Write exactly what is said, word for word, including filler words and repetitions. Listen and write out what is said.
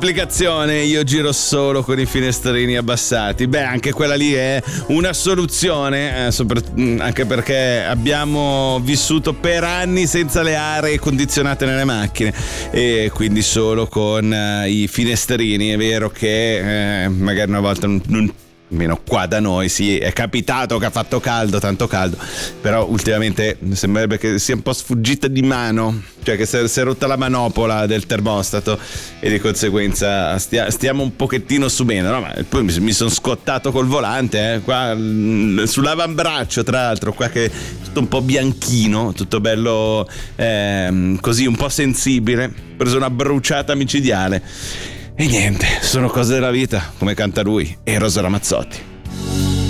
complicazione, io giro solo con i finestrini abbassati. Beh, anche quella lì è una soluzione, eh, sopra, anche perché abbiamo vissuto per anni senza le aree condizionate nelle macchine e quindi solo con uh, i finestrini. È vero che eh, magari una volta non, non almeno qua da noi sì, è capitato che ha fatto caldo, tanto caldo, però ultimamente mi sembrerebbe che sia un po' sfuggita di mano, cioè che si è, si è rotta la manopola del termostato e di conseguenza stia, stiamo un pochettino su meno, no? Ma poi mi, mi sono scottato col volante, eh, qua sull'avambraccio, tra l'altro, qua che è tutto un po' bianchino, tutto bello eh, così un po' sensibile, ho preso una bruciata micidiale. E niente, sono cose della vita, come canta lui, Eros Ramazzotti.